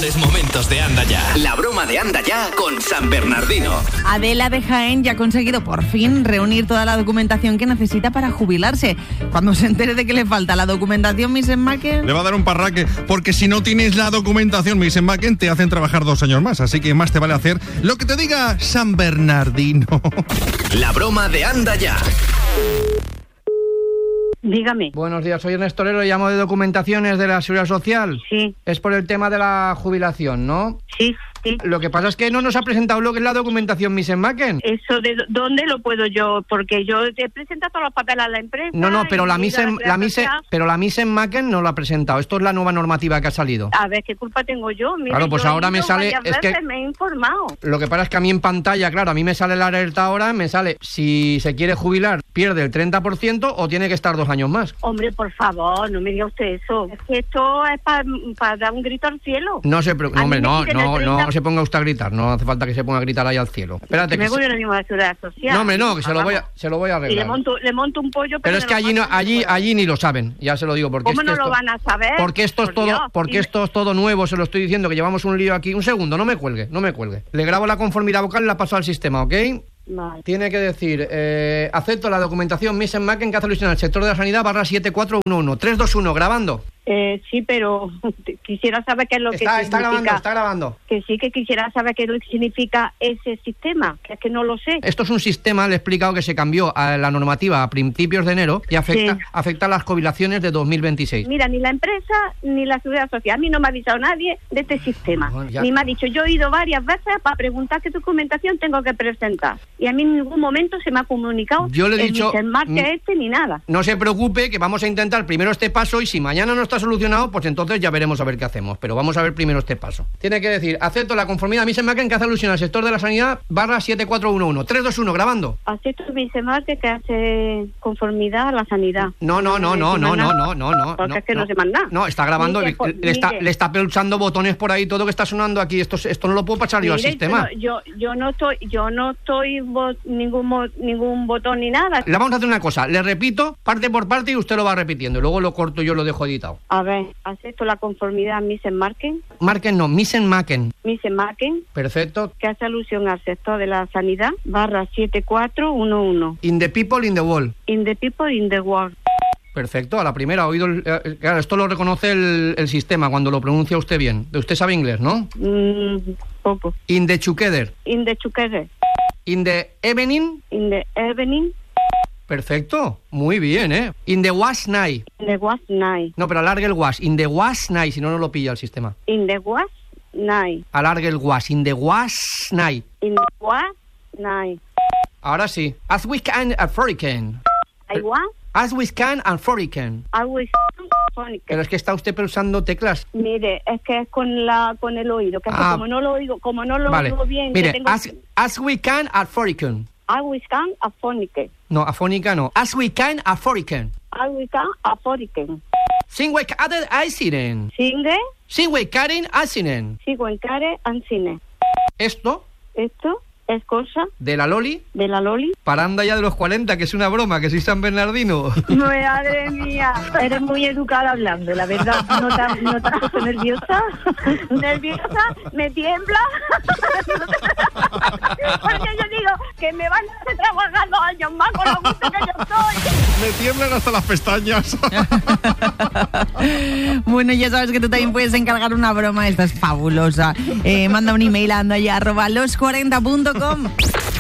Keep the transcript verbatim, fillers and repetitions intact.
mejores momentos de Anda Ya. La broma de Anda Ya con San Bernardino. Adela de Jaén ya ha conseguido por fin reunir toda la documentación que necesita para jubilarse. Cuando se entere de que le falta la documentación, Miss Macken... le va a dar un parraque, porque si no tienes la documentación, Miss Macken, te hacen trabajar dos años más. Así que más te vale hacer lo que te diga San Bernardino. La broma de Anda Ya. Dígame. Buenos días, soy Ernesto Lero, llamo de documentaciones de la Seguridad Social. Sí. Es por el tema de la jubilación, ¿no? Sí, sí. Lo que pasa es que no nos ha presentado lo que es la documentación Miss Macken. ¿Eso de dónde lo puedo yo? Porque yo he presentado todos los papeles a la empresa. No, no, pero la Miss la, la Miss pero la Miss Macken no la ha presentado. Esto es la nueva normativa que ha salido. A ver, ¿qué culpa tengo yo? Mire, claro, pues yo ahora me sale... Es que me he informado. Lo que pasa es que a mí en pantalla, claro, a mí me sale la alerta ahora, me sale si se quiere jubilar, pierde el treinta por ciento o tiene que estar dos años más. Hombre, por favor, no me diga usted eso. Es que esto es para pa dar un grito al cielo. No se preocupe, no, hombre, no, no, no se ponga usted a gritar, no hace falta que se ponga a gritar ahí al cielo. Espérate, que me que voy se... a la misma Seguridad Social. No, hombre, no, que se lo voy a, se lo voy a arreglar. Y le monto, le monto un pollo, pero, pero es que allí no, allí, allí ni lo saben, ya se lo digo. Porque ¿Cómo es que no esto, lo van a saber? Porque esto es por todo, Dios, porque dime. esto es todo nuevo, se lo estoy diciendo, que llevamos un lío aquí. Un segundo, no me cuelgue, no me cuelgue. Le grabo la conformidad vocal y la paso al sistema, ¿ok? Vale. Tiene que decir, eh, acepto la documentación Miss Macken que hace alusión al sector de la sanidad barra siete cuatro uno uno. tres dos uno, grabando. Eh, sí, pero quisiera saber qué es lo está, que está significa. grabando, está grabando. Que sí, que quisiera saber qué es lo que significa ese sistema, que es que no lo sé. Esto es un sistema, le he explicado, que se cambió a la normativa a principios de enero y afecta, Sí. afecta a las jubilaciones de dos mil veintiséis. Mira, ni la empresa ni la Seguridad Social, a mí no me ha avisado nadie de este sistema. Bueno, ya. Ni me ha dicho, yo he ido varias veces para preguntar qué documentación tengo que presentar. Y a mí en ningún momento se me ha comunicado Yo le he el dicho, Mister Market mm, este ni nada. No se preocupe, que vamos a intentar primero este paso y si mañana no está solucionado, pues entonces ya veremos a ver qué hacemos. Pero vamos a ver primero este paso. Tiene que decir, acepto la conformidad Miss Macken que hace alusión al sector de la sanidad barra siete cuatro uno uno. tres dos uno, grabando. Acepto el Mister Market que hace conformidad a la sanidad. No, no, no, no, no, no, no, no, no. Porque no, es que no, no sé más nada. No, está grabando, Mire, le, por- le está, mire. le está pulsando botones por ahí, todo que está sonando aquí. Esto, esto no lo puedo pasar yo al Mire, sistema. Yo, yo, yo no estoy, yo no estoy bo- ningún mo- ningún botón ni nada. Le vamos a hacer una cosa, le repito parte por parte y usted lo va repitiendo. Luego lo corto yo, lo dejo editado. A ver, acepto la conformidad Mister Market, Marquen no, Miss Macken. Mister Market, Perfecto. que hace alusión al sector de la sanidad, barra siete cuatro uno uno. In the people, in the wall. In the people, in the world. Perfecto, a la primera ha oído... El, eh, claro, esto lo reconoce el, el sistema cuando lo pronuncia usted bien. Usted sabe inglés, ¿no? Mm, poco. In the together. In the together. In the evening. In the evening. Perfecto, muy bien, ¿eh? In the was night. In the was night. No, pero alargue el was. In the was night, si no, no lo pilla el sistema. In the was night. Alargue el was. In the was night. In the was night. Ahora sí. As we can afford it can. I want. As we can afford it can. I will. Phonic. Pero es que está usted pulsando teclas. Mire, es que es con la con el oído, que es que Ah. como no lo oigo, como no lo Vale. oigo bien, Mire, que tengo as, as we can afford it can. I will can afford it. No, afónica no. As we can afford it can. I will can afford it. Sin we added accident. Singue, Sin we Karen accident. sigo en care and cine. Esto Esto es cosa de la Loli de la Loli. para anda ya de los cuarenta, que es una broma, que soy San Bernardino. Madre mía, eres muy educada hablando, la verdad. ¿No te, no te has puesto nerviosa? ¿Nerviosa? ¿Me tiembla? Porque yo digo que me van a hacer trabajar dos años más con lo gusto que yo soy. Me tiemblan hasta las pestañas. Bueno, ya sabes que tú también puedes encargar una broma. Esta es fabulosa. Eh, manda un email a andaya arroba los cuarenta punto com.